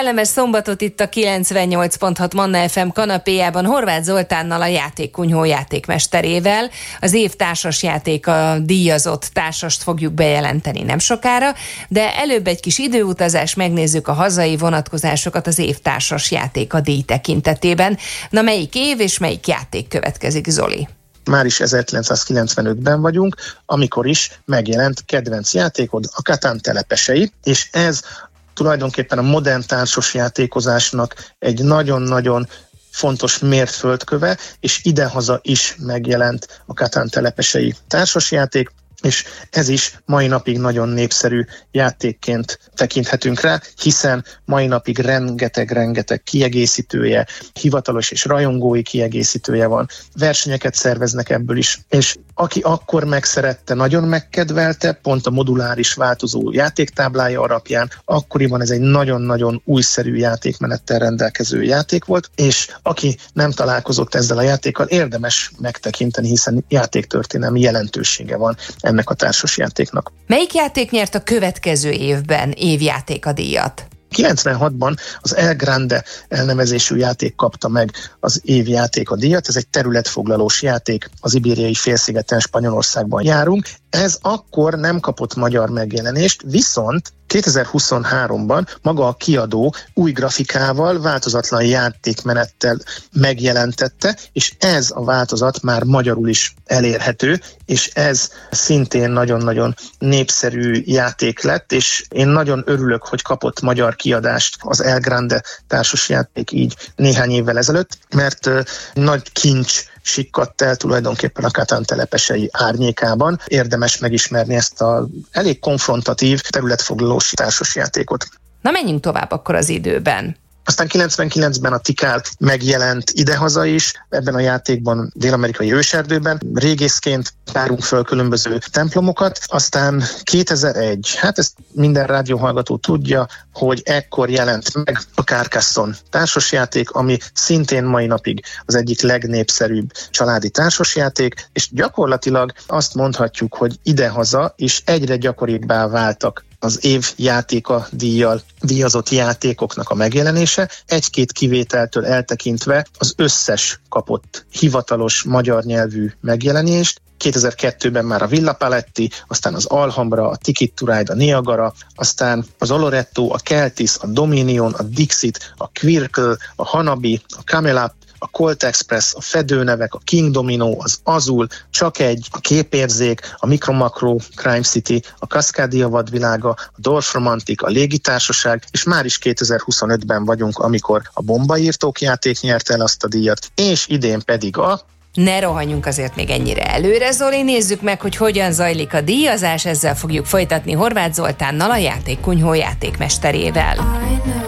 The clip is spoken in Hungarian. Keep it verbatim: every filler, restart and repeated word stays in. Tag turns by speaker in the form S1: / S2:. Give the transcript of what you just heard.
S1: kellemes szombatot itt a kilencvennyolc pont hat Manna ef em kanapéjában Horváth Zoltánnal, a Játékkunyhó játékmesterével. Az év társasjáték, a díjazott társast fogjuk bejelenteni nem sokára, de előbb egy kis időutazás, megnézzük a hazai vonatkozásokat az év társasjáték a díj tekintetében. Na, melyik év és melyik játék következik, Zoli?
S2: Már is ezerkilencszázkilencvenötben vagyunk, amikor is megjelent kedvenc játékod, a Catán telepesei, és ez tulajdonképpen a modern társasjátékozásnak egy nagyon-nagyon fontos mérföldköve, és idehaza is megjelent a Catán telepesei társasjáték, és ez is mai napig nagyon népszerű játékként tekinthetünk rá, hiszen mai napig rengeteg-rengeteg kiegészítője, hivatalos és rajongói kiegészítője van, versenyeket szerveznek ebből is, és aki akkor megszerette, nagyon megkedvelte, pont a moduláris változó játéktáblája alapján, akkoriban ez egy nagyon-nagyon újszerű játékmenettel rendelkező játék volt, és aki nem találkozott ezzel a játékkal, érdemes megtekinteni, hiszen játéktörténelmi jelentősége van ennek a társasjátéknak.
S1: Melyik játék nyert a következő évben évjátékadíjat?
S2: kilencvenhatban az El Grande elnevezésű játék kapta meg az évjátékadíjat. Ez egy területfoglalós játék, az Ibériai félszigeten, Spanyolországban járunk. Ez akkor nem kapott magyar megjelenést, viszont kétezer-huszonháromban maga a kiadó új grafikával, változatlan játékmenettel megjelentette, és ez a változat már magyarul is elérhető, és ez szintén nagyon-nagyon népszerű játék lett, és én nagyon örülök, hogy kapott magyar kiadást az El Grande társasjáték így néhány évvel ezelőtt, mert uh, nagy kincs sikkadt el tulajdonképpen a Catán telepesei árnyékában. Érdemes megismerni ezt a elég konfrontatív területfoglalós társasjátékot.
S1: Na, menjünk tovább akkor az időben.
S2: Aztán kilencvenkilencben a Tikál megjelent idehaza is, ebben a játékban dél-amerikai őserdőben, régészként tárunk föl különböző templomokat, aztán kétezer-egy, hát ezt minden rádióhallgató tudja, hogy ekkor jelent meg a Carcassonne társasjáték, ami szintén mai napig az egyik legnépszerűbb családi társasjáték, és gyakorlatilag azt mondhatjuk, hogy idehaza is egyre gyakoribbá váltak az év játéka díjjal díjazott játékoknak a megjelenése, egy-két kivételtől eltekintve az összes kapott hivatalos magyar nyelvű megjelenést. kétezer-kettőben már a Villa Paletti, aztán az Alhambra, a Ticket to Ride, a Niagara, aztán az Oloretto, a Keltis, a Dominion, a Dixit, a Quirkel, a Hanabi, a Camelot, a Colt Express, a fedőnevek, a King Domino, az Azul, Csak egy, a Képérzék, a Micro Macro Crime City, a Cascadia vadvilága, a Dorf Romantik, a Légitársaság, és már is kétezer-huszonötben vagyunk, amikor a Bombaírtók játék nyerte el azt a díjat, és idén pedig a...
S1: Ne rohanjunk azért még ennyire előre, Zoli, nézzük meg, hogy hogyan zajlik a díjazás, ezzel fogjuk folytatni Horváth Zoltánnal, a Játékkunyhó játékmesterével.